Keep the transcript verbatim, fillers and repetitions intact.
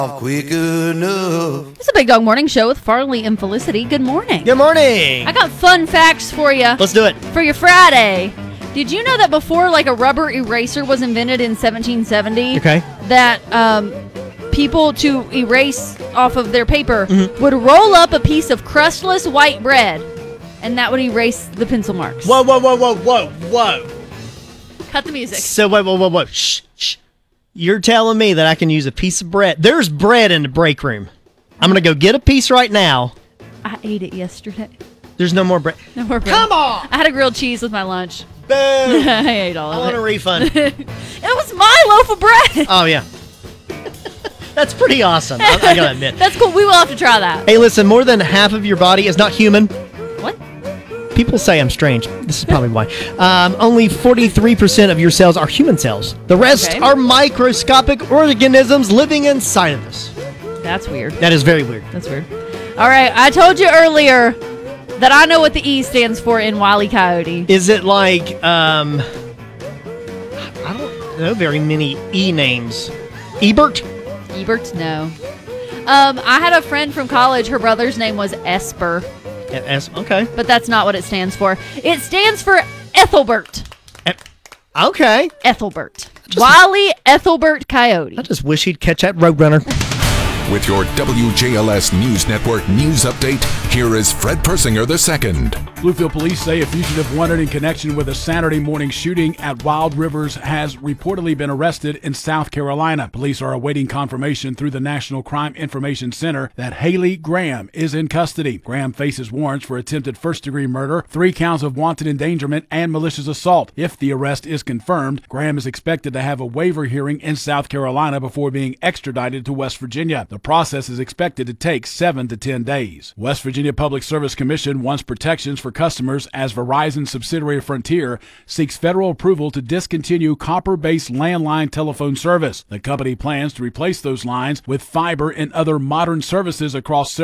Quick enough. It's a Big Dog Morning Show with Farley and Felicity. Good morning. Good morning. I got fun facts for you. Let's do it. For your Friday. Did you know that before, like, a rubber eraser was invented in seventeen seventy, Okay. that um, people, to erase off of their paper, Mm-hmm. would roll up a piece of crustless white bread, and that would erase the pencil marks? Whoa, whoa, whoa, whoa, whoa, whoa. Cut the music. So, whoa, whoa, whoa, whoa. Shh, shh. You're telling me that I can use a piece of bread? There's bread in the break room. I'm going to go get a piece right now. I ate it yesterday. There's no more bread. No more bread. Come on. I had a grilled cheese with my lunch. Boom. I ate all I of want it. a refund. It was my loaf of bread. Oh, yeah. That's pretty awesome. I, I got to admit. That's cool. We will have to try that. Hey, listen, more than half of your body is not human. What? People say I'm strange. This is probably why. Um, only forty-three percent of your cells are human cells. The rest Okay. are microscopic organisms living inside of us. That's weird. That is very weird. That's weird. All right. I told you earlier that I know what the E stands for in Wile E. Coyote. Is it like, um, I don't know very many E names. Ebert? Ebert? No. Um, I had a friend from college. Her brother's name was Esper, S. Okay. but that's not what it stands for. It stands for Ethelbert. E- Okay. Ethelbert. Wile Ethelbert Coyote. I just wish he'd catch that Roadrunner. With your W J L S News Network news update, here is Fred Persinger the second. Bluefield police say a fugitive wanted in connection with a Saturday morning shooting at Wild Rivers has reportedly been arrested in South Carolina. Police are awaiting confirmation through the National Crime Information Center that Haley Graham is in custody. Graham faces warrants for attempted first-degree murder, three counts of wanted endangerment, and malicious assault. If the arrest is confirmed, Graham is expected to have a waiver hearing in South Carolina before being extradited to West Virginia. The process is expected to take seven to ten days. West Virginia Public Service Commission wants protections for customers as Verizon subsidiary Frontier seeks federal approval to discontinue copper-based landline telephone service. The company plans to replace those lines with fiber and other modern services across several